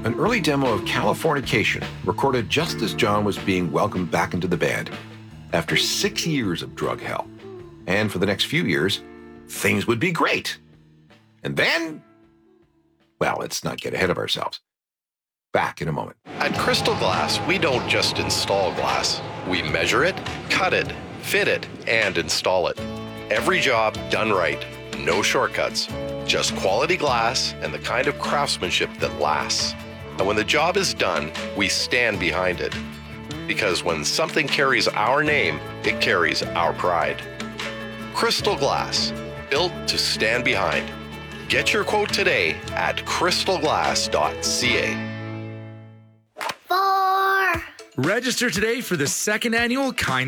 An early demo of Californication, recorded just as John was being welcomed back into the band after 6 years of drug hell. And for the next few years, things would be great. And then, well, let's not get ahead of ourselves. Back in a moment. At Crystal Glass, we don't just install glass. We measure it, cut it, fit it, and install it. Every job done right. No shortcuts. Just quality glass and the kind of craftsmanship that lasts. And when the job is done, we stand behind it. Because when something carries our name, it carries our pride. Crystal Glass, built to stand behind. Get your quote today at crystalglass.ca. Register today for the second annual Kind